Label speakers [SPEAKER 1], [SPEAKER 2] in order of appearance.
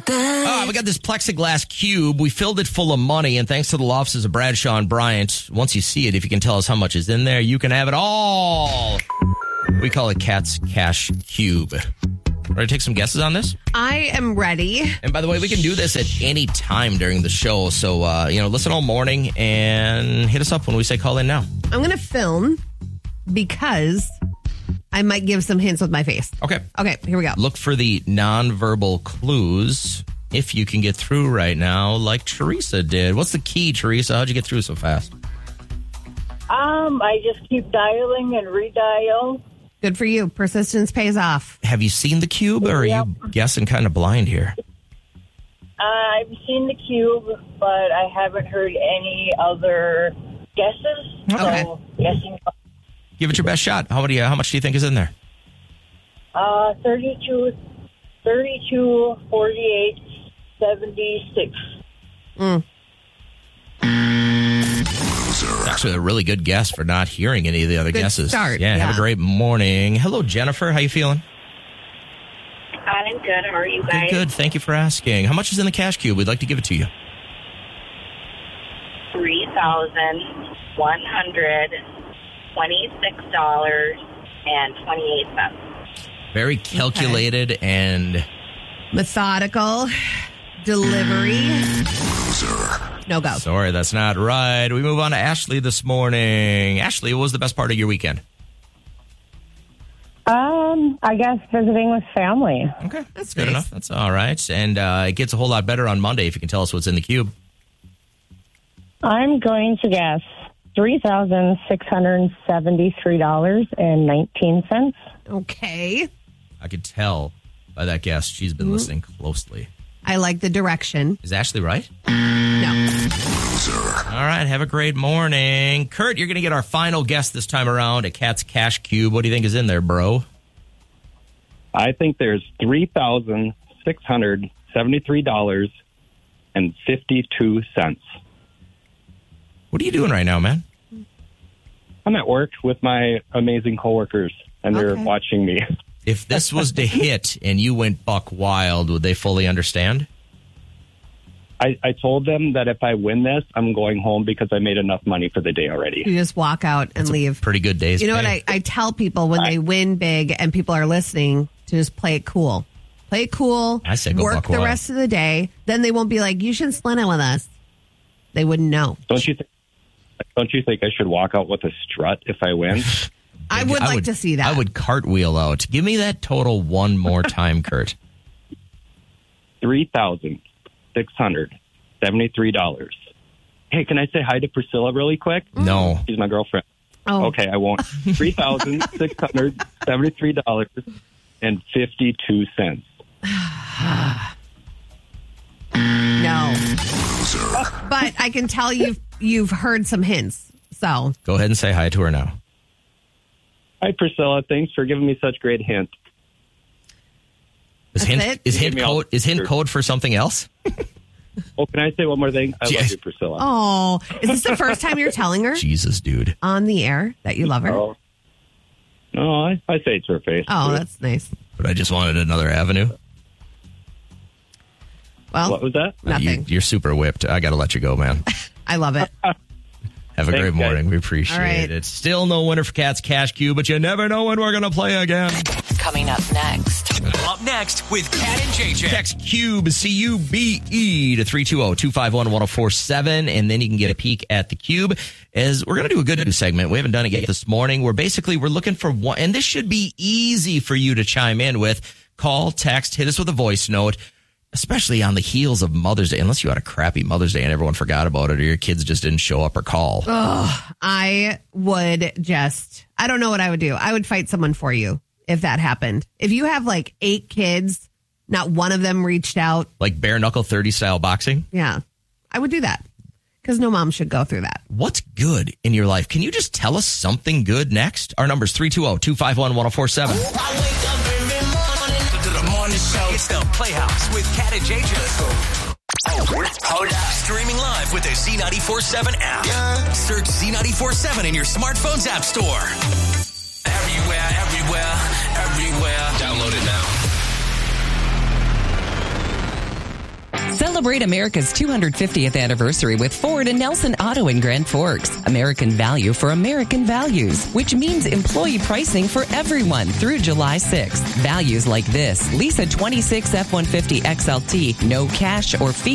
[SPEAKER 1] We got this plexiglass cube. We filled it full of money, and thanks to the law offices of Bradshaw and Bryant, once you see it, if you can tell us how much is in there, you can have it all. We call it Cat's Cash Cube. Ready to take some guesses on this?
[SPEAKER 2] I am ready.
[SPEAKER 1] And by the way, we can do this at any time during the show. So, listen all morning and hit us up when we say call in now.
[SPEAKER 2] I'm going to film because I might give some hints with my face.
[SPEAKER 1] Okay,
[SPEAKER 2] here we go.
[SPEAKER 1] Look for the nonverbal clues if you can get through right now, like Teresa did. What's the key, Teresa? How'd you get through so fast?
[SPEAKER 3] I just keep dialing and redial.
[SPEAKER 2] Good for you. Persistence pays off.
[SPEAKER 1] Have you seen the cube, or are you guessing kind of blind here?
[SPEAKER 3] I've seen the cube, but I haven't heard any other guesses.
[SPEAKER 2] Okay.
[SPEAKER 3] So guessing.
[SPEAKER 1] Give it your best shot. How much do you think is in there?
[SPEAKER 3] 32, 48, 76.
[SPEAKER 1] Actually, a really good guess for not hearing any of the other
[SPEAKER 2] Good
[SPEAKER 1] guesses.
[SPEAKER 2] start,
[SPEAKER 1] Yeah, have
[SPEAKER 2] yeah.
[SPEAKER 1] a great morning. Hello, Jennifer. How you feeling?
[SPEAKER 4] I'm good. How are you guys?
[SPEAKER 1] Good. Thank you for asking. How much is in the cash cube? We'd like to give it to you.
[SPEAKER 4] $3,126.28.
[SPEAKER 1] Very calculated and
[SPEAKER 2] Methodical. Delivery. No go.
[SPEAKER 1] sorry, that's not right. We move on to Ashley this morning. Ashley, what was the best part of your weekend?
[SPEAKER 5] I guess visiting with family.
[SPEAKER 1] Okay,
[SPEAKER 2] That's
[SPEAKER 1] good
[SPEAKER 2] nice.
[SPEAKER 1] enough. That's all right. And it gets a whole lot better on Monday if you can tell us what's in the cube.
[SPEAKER 5] I'm going to guess $3,673.19.
[SPEAKER 2] Okay.
[SPEAKER 1] I could tell by that guess she's been listening closely.
[SPEAKER 2] I like the direction.
[SPEAKER 1] Is Ashley right?
[SPEAKER 2] No.
[SPEAKER 1] All right, have a great morning. Kurt, you're going to get our final guess this time around at Cat's Cash Cube. What do you think is in there, bro?
[SPEAKER 6] I think there's $3,673.52.
[SPEAKER 1] What are you doing right now, man?
[SPEAKER 6] I'm at work with my amazing coworkers, and they're
[SPEAKER 2] Okay.
[SPEAKER 6] watching me.
[SPEAKER 1] If this was to hit and you went buck wild, would they fully understand?
[SPEAKER 6] I told them that if I win this, I'm going home because I made enough money for the day already.
[SPEAKER 2] You just walk out and leave.
[SPEAKER 1] Pretty good days.
[SPEAKER 2] You know
[SPEAKER 1] pay.
[SPEAKER 2] what I tell people when they win big and people are listening to just play it cool. Play it cool.
[SPEAKER 1] I say go
[SPEAKER 2] work
[SPEAKER 1] buck
[SPEAKER 2] the
[SPEAKER 1] wild.
[SPEAKER 2] rest of the day. Then they won't be like, you shouldn't split it with us. They wouldn't know.
[SPEAKER 6] Don't you think I should walk out with a strut if I win?
[SPEAKER 2] I would like to see that.
[SPEAKER 1] I would cartwheel out. Give me that total one more time, Kurt.
[SPEAKER 6] $3,673. Hey, can I say hi to Priscilla really quick?
[SPEAKER 1] No.
[SPEAKER 6] She's my girlfriend.
[SPEAKER 2] Oh.
[SPEAKER 6] Okay, I won't. $3,673.52.
[SPEAKER 2] No. But I can tell you've heard some hints. So
[SPEAKER 1] Go ahead and say hi to her now.
[SPEAKER 6] Hi, Priscilla. Thanks for giving me such great hints.
[SPEAKER 1] Is
[SPEAKER 2] That's
[SPEAKER 1] hint,
[SPEAKER 2] it?
[SPEAKER 1] is hint
[SPEAKER 6] Give me all-
[SPEAKER 1] code is hint code for something else?
[SPEAKER 6] Oh, can I say one more thing? I
[SPEAKER 1] Yes.
[SPEAKER 6] love you, Priscilla.
[SPEAKER 2] Oh, is this the first time you're telling her
[SPEAKER 1] Jesus, dude.
[SPEAKER 2] on the air that you love her?
[SPEAKER 6] Oh. No, I say it to her face.
[SPEAKER 2] Oh, that's nice.
[SPEAKER 1] But I just wanted another avenue.
[SPEAKER 2] Well,
[SPEAKER 6] What was that?
[SPEAKER 2] nothing.
[SPEAKER 1] You're super whipped. I got to let you go, man.
[SPEAKER 2] I love it.
[SPEAKER 1] Have a
[SPEAKER 6] Thanks,
[SPEAKER 1] great morning.
[SPEAKER 6] guys.
[SPEAKER 1] We appreciate
[SPEAKER 2] All right.
[SPEAKER 1] it. Still no winner for Cat's Cash Cube, but you never know when we're going to play again.
[SPEAKER 7] Coming up next.
[SPEAKER 8] Up next with Cat and JJ.
[SPEAKER 1] Text CUBE, C-U-B-E, to 320-251-1047, and then you can get a peek at the cube. As we're going to do a good news segment. We haven't done it yet this morning. We're looking for one, and this should be easy for you to chime in with. Call, text, hit us with a voice note, especially on the heels of Mother's Day, unless you had a crappy Mother's Day and everyone forgot about it or your kids just didn't show up or call.
[SPEAKER 2] I don't know what I would do. I would fight someone for you if that happened. If you have like 8 kids, not one of them reached out.
[SPEAKER 1] Like bare knuckle 30 style boxing.
[SPEAKER 2] Yeah, I would do that because no mom should go through that.
[SPEAKER 1] What's good in your life? Can you just tell us something good next? Our number's 320-251-1047.
[SPEAKER 8] It's the Playhouse with Cat and JJ. Hold up. Streaming live with the Z94.7 app. Search Z94.7 in your smartphone's app store. Everywhere. Download it now.
[SPEAKER 9] Celebrate America's 250th anniversary with Ford and Nelson Auto in Grand Forks. American value for American values, which means employee pricing for everyone through July 6th. Values like this. Lease a 26 F-150 XLT, no cash or fee.